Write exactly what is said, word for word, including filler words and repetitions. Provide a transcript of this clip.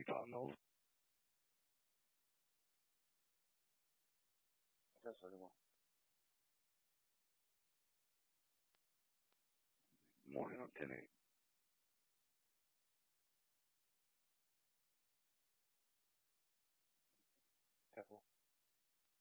McDonald's. Adesso arrivo. Muore, non te ne... Capo.